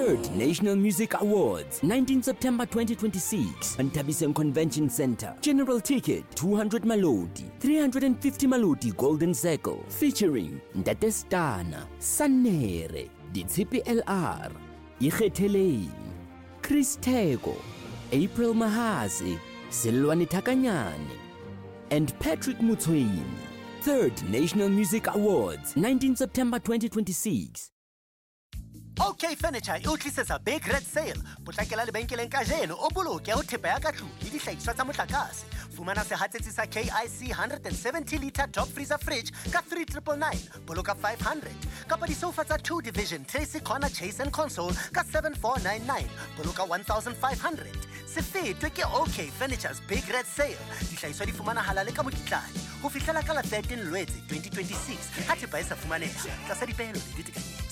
3rd National Music Awards, 19 September 2026, Ntabiseng Convention Center. General ticket, 200 Maloti, 350 Maloti Golden Circle, featuring Ntate Stana, Sanere, Ditshipi LR, Ikgetheleng, Chris Tego, April Mahasi, Silwani Takanyane, and Patrick Mutsweni. 3rd National Music Awards, 19 September 2026. OK Furniture e o tlisetsa big red sale. Potlakela lebenkeleng kajeno o boloke ho thepa ya ka tlung le dihlahiswa tsa motlakase. Fumana sehatsetsi sa KIC 170 litre top freezer fridge ka 3,999, boloka 500. Kapa disofa tsa 2 division Tracy Corner Chase and Console ka 7,499, boloka 1,500. Se fetwe ke OK Furniture's big red sale. Dihlahiswa di fumanahala le ka mokitlane ho fihlela ka la 13 Loetse 2026 ha thepa e sa fumaneha tlasa dipehelo le ditekanyetso.